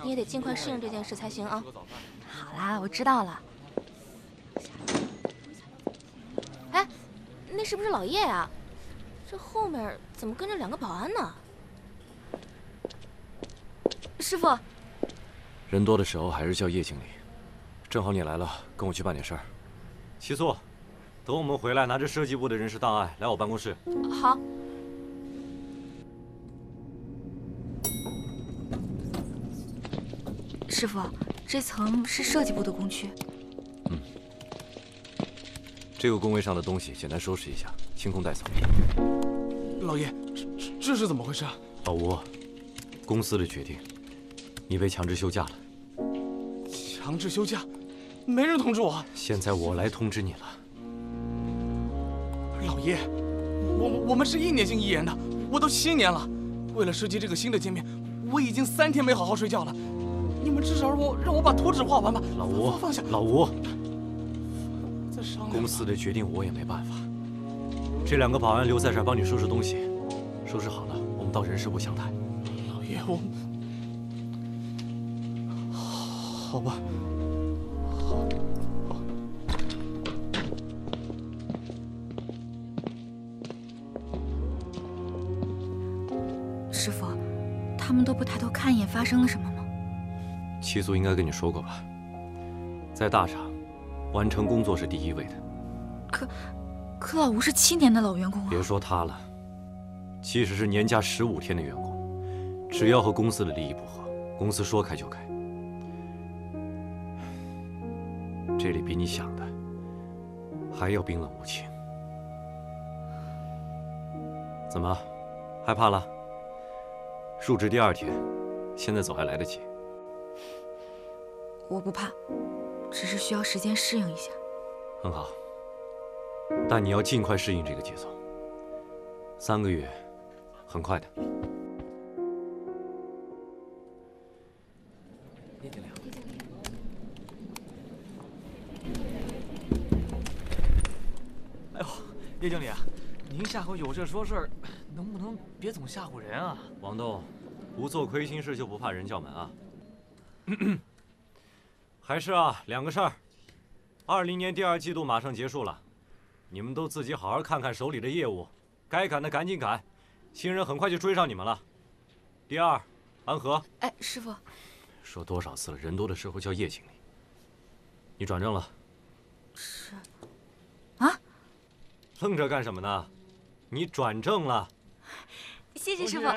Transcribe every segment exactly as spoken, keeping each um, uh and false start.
也得尽快适应这件事才行啊。 好啦，我知道了。 哎，那是不是老叶啊？这后面怎么跟着两个保安呢？师傅， 人多的时候还是叫叶经理。正好你来了，跟我去办点事儿。齐素，等我们回来，拿着设计部的人事档案来我办公室。 好。 师傅，这层是设计部的工区。 嗯。这个工位上的东西简单收拾一下，清空带走。 老叶，这这这是怎么回事啊？ 老吴，公司的决定，你被强制休假了。 强制休假？没人通知我。 现在我来通知你了。 老叶，我我们是一年经一言的，我都七年了。为了设计这个新的界面，我已经三天没好好睡觉了。你们至少让我让我把图纸画完吧。 老吴， 放下。 老吴， 再商量。 公司的决定我也没办法。这两个保安留在这儿帮你收拾东西，收拾好了，我们到人事部详谈。 老爷，我好吧，好，好。 师傅，他们都不抬头看一眼，发生了什么吗？ 齐素应该跟你说过吧，在大厂，完成工作是第一位的。 可，可老吴是七年的老员工啊。 别说他了，即使是年假十五天的员工，只要和公司的利益不合，公司说开就开。这里比你想的还要冰冷无情。怎么，害怕了？入职第二天，现在走还来得及。 我不怕，只是需要时间适应一下。 很好，但你要尽快适应这个节奏。三个月，很快的。 叶经理，哎呦，叶经理，您下回有事说事儿，能不能别总吓唬人啊？ 王栋，不做亏心事就不怕人叫门啊。还是啊，两个事儿。二零年第二季度马上结束了，你们都自己好好看看手里的业务，该赶的赶紧赶，新人很快就追上你们了。第二，安和。 哎，师傅， 说多少次了，人多的时候叫叶经理。你转正了。 是。啊？ 愣着干什么呢？你转正了。 谢谢师傅。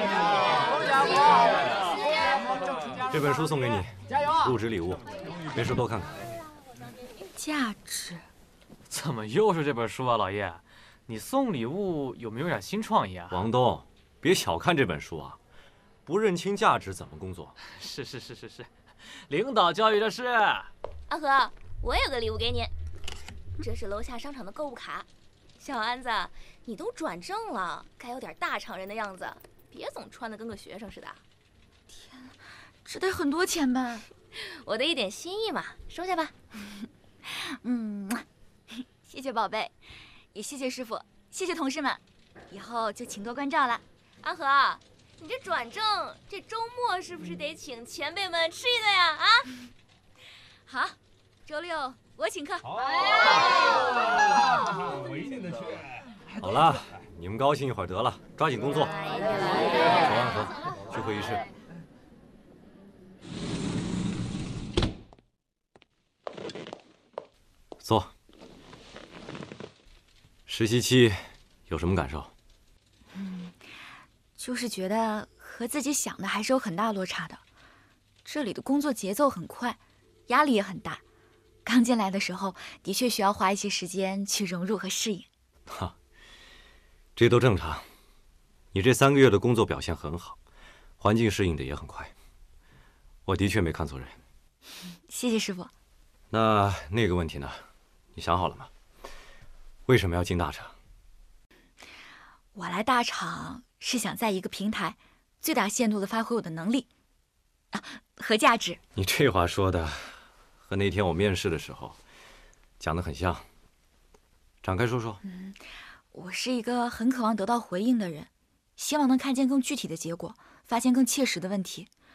这本书送给你，入职礼物，没事多看看。 价值？ 怎么又是这本书啊，老叶？你送礼物有没有点新创意啊？ 王东，别小看这本书啊，不认清价值怎么工作？ 是是是是是，领导教育的是。 阿和，我有个礼物给你，这是楼下商场的购物卡。小安子，你都转正了，该有点大厂人的样子，别总穿得跟个学生似的。 天哪，这得很多钱吧？ 我的一点心意嘛，收下吧。 嗯，谢谢宝贝，也谢谢师傅，谢谢同事们，以后就请多关照了。 阿和，你这转正，这周末是不是得请前辈们吃一顿呀？啊？ 好，周六我请客。 好，我一定得去。 好了，你们高兴一会儿得了，抓紧工作。走，安和，去会议室。坐。实习期有什么感受？ 嗯，就是觉得和自己想的还是有很大落差的。这里的工作节奏很快，压力也很大。刚进来的时候，的确需要花一些时间去融入和适应。 哈，这都正常。你这三个月的工作表现很好，环境适应的也很快。我的确没看错人。 谢谢师傅。 那那个问题呢？你想好了吗？为什么要进大厂？ 我来大厂是想在一个平台最大限度地发挥我的能力啊和价值。 你这话说的和那天我面试的时候讲的很像，展开说说。 嗯，我是一个很渴望得到回应的人，希望能看见更具体的结果，发现更切实的问题，